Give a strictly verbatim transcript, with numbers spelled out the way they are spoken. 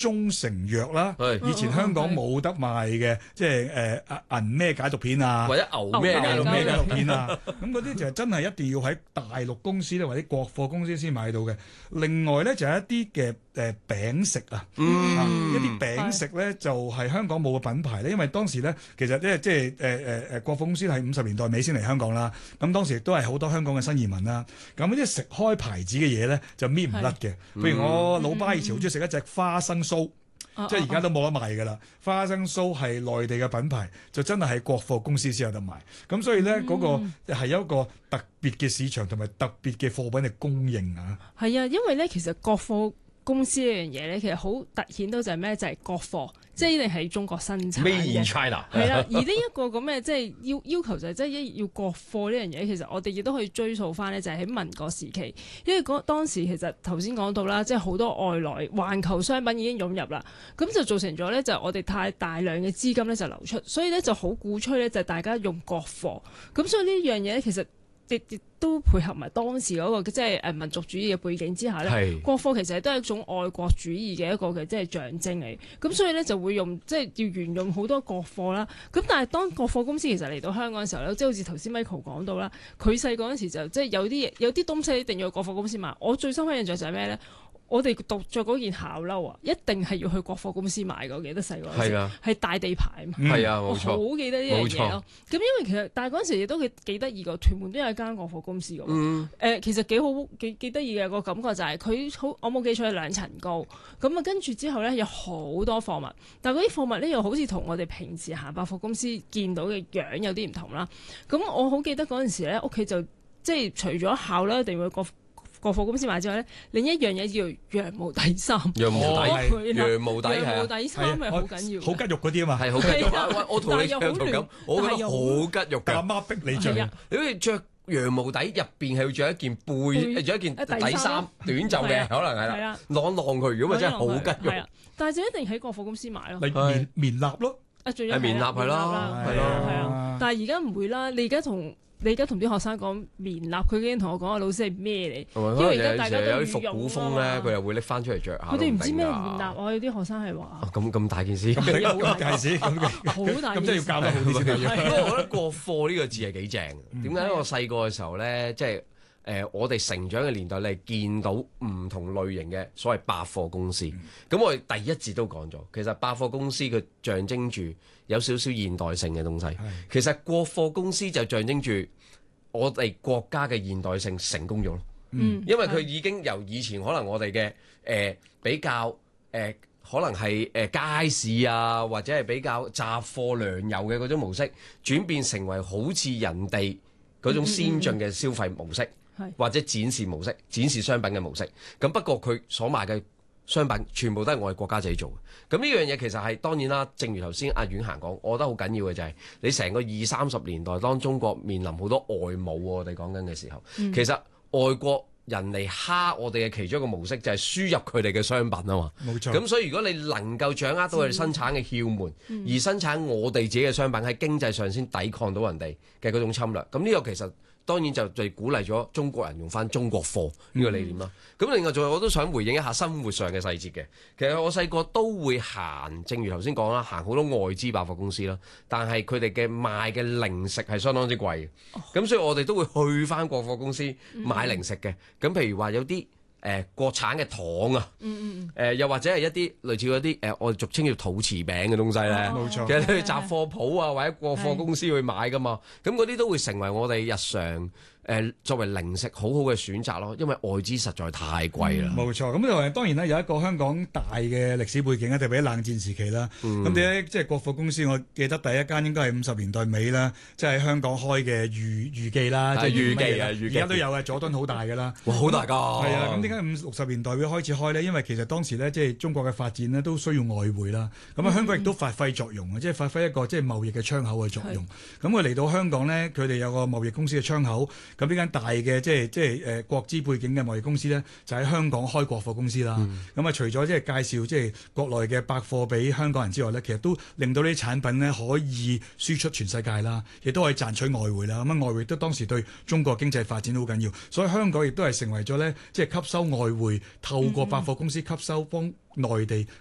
中成藥啦，以前香港冇得賣嘅，即係誒銀咩解毒片啊， 或者牛咩解毒咩解毒片啊，咁嗰啲就真係一定要喺大陸公司咧或者國貨公司先買到嘅。另外咧就係一啲嘅誒餅食啊， 嗯啊一啲餅食咧就係香港冇嘅品牌咧，因為當時咧其實咧即係誒誒誒國貨公司係五十年代尾先嚟香港啦，咁當時亦都係好多香港嘅新移民啦，咁啲食開牌子嘅嘢咧就搣唔甩嘅，譬如我老爸以前好中意食一隻花生酥。嗯、即係而家都冇得賣㗎啦！花生酥係內地嘅品牌，就真係喺國貨公司先有得賣。咁所以咧，嗰、嗯、個係有一個特別嘅市場同埋特別嘅貨品嘅供應啊。 係啊，因為咧其實國貨公司呢樣嘢咧，其實好突顯到就係咩？就係、是、國貨，即係一定係中國生產嘅。 Made in China 係啦，而呢一個咁嘅即係要要求就係即係要國貨呢樣嘢，其實我哋亦都可以追溯翻咧，就係喺民國時期，因為嗰當時其實頭先講到啦，即係好多外來環球商品已經湧入啦，咁就造成咗咧就我哋太大量嘅資金咧就流出，所以咧就好鼓吹咧就大家用國貨，咁所以呢樣嘢咧其實。亦亦都配合埋當時嗰、那個即係誒民族主義嘅背景之下咧，國貨其實都係一種愛國主義嘅一個嘅即係象徵嚟。咁所以咧就會用即係要沿用好多國貨啦。咁但係當國貨公司其實嚟到香港嘅時候咧，即係好似頭先 Michael 講到啦，佢細個嗰陣時就即係有啲嘢有啲東西一定要去國貨公司買。我最深刻印象就係咩咧？我哋讀著嗰件校褸啊，一定係要去國貨公司買嘅。我記得細個嗰時係大地牌嘛， 係啊， 我好記得呢樣嘢咯。咁因為其實但係嗰陣時亦都幾得意嘅，屯門都有一間國貨公司嘅。嗯呃、其實幾好幾幾得意嘅個感覺就係佢好，我冇記錯係兩層高。咁啊跟住之後咧有好多貨物，但係嗰啲貨物咧又好似同我哋平時行百貨公司見到嘅樣有啲唔同啦。咁我好記得嗰陣時咧屋企就即係除咗校啦，一定會國國貨公司買之外咧，另一樣嘢叫羊毛底衫。 羊毛底， 哦、 羊毛底係羊毛底衫係好緊要， 好吉肉嗰啲啊嘛， 係好吉肉啊！我同你相同咁，我覺得好吉肉㗎。 阿媽逼你着， 你好似着羊毛底入邊係要着一件背，着一件底衫，短袖嘅可能係啦，晾晾佢，如果咪真係好吉肉。 但係就一定喺國貨公司買咯。 棉棉衲咯， 啊，仲有係棉衲係啦，係咯， 係啊。但係而家唔會啦，你而家同。你而家同啲學生講棉衲，佢已經同我講啊，老師係咩嚟？因為而家大家都有啲復古風咧，佢又會拎翻出嚟着下。 佢哋唔知咩棉衲，我有啲學生係話。 咁咁大件事， 好大件事，好大件事，咁真係要教得好啲先得。 不過我覺得國貨呢個字係幾正。點解我細個嘅時候咧，即係誒我哋成長嘅年代，你係見到唔同類型嘅所謂百貨公司。咁我哋第一節都講咗，其實百貨公司佢象徵住有少少現代性嘅東西。其實國貨公司就象徵住我哋國家嘅現代性成功咗咯。嗯，因為佢已經由以前可能我哋嘅誒比較誒、呃、可能係誒街市啊，或者係比較雜貨糧油嘅嗰種模式，轉變成為好似人哋嗰種先進嘅消費模式。嗯嗯嗯，或者展示模式、展示商品嘅模式，咁不過佢所賣嘅商品全部都係我哋國家自己做嘅。咁呢樣嘢其實係當然啦，正如頭先阿遠行講，我覺得好緊要嘅就係你成個二三十年代當中國面臨好多外侮，我哋講緊嘅時候，嗯、其實外國人嚟蝦我哋嘅其中一個模式就係輸入佢哋嘅商品啊嘛。冇錯。咁所以如果你能夠掌握到佢哋生產嘅竅門，嗯、而生產我哋自己嘅商品喺經濟上先抵抗到人哋嘅嗰種侵略，咁呢個其實。當然就最鼓勵咗中國人用翻中國貨呢個理念啦。咁、嗯、另外仲有我都想回應一下生活上嘅細節嘅。其實我細個都會行，正如頭先講啦，行好多外資百貨公司啦。但係佢哋嘅賣嘅零食係相當之貴嘅。咁、哦、所以我哋都會去翻國貨公司買零食嘅。咁、嗯、譬如話有啲。誒、呃、國產嘅糖啊，嗯嗯嗯，誒又或者係一啲類似嗰啲誒我哋俗稱叫土瓷餅嘅東西咧，冇錯。其實你去雜貨鋪啊或者國貨公司去買噶嘛，咁嗰啲都會成為我哋日常誒、呃、作為零食好好嘅選擇咯，因為外資實在太貴啦。冇、嗯、錯，咁就當然啦，有一個香港大嘅歷史背景啊，特別喺冷戰時期啦。咁點解即係國貨公司？我記得第一間應該係五十年代尾啦，即係喺香港開嘅裕裕記啦，即係裕記啊，而家都有啊，佐敦好大噶啦，哇，好大㗎，係啊，咁五六十年代會開始開呢，因為其實當時呢，即係中國嘅發展呢，都需要外匯啦。咁啊，香港亦都發揮作用啊，即係發揮一個即係貿易嘅窗口嘅作用。咁佢嚟到香港呢，佢哋有個貿易公司嘅窗口。咁呢間大嘅即係即係誒國資背景嘅貿易公司呢，就喺香港開國貨公司啦。咁、嗯、啊，除咗即係介紹即係國內嘅百貨俾香港人之外呢，其實都令到呢啲產品呢可以輸出全世界啦，亦都可以賺取外匯啦。咁啊，外匯都當時對中國經濟發展都好緊要，所以香港亦都係成為咗呢，即係吸收外匯。會透過百貨公司吸收幫內地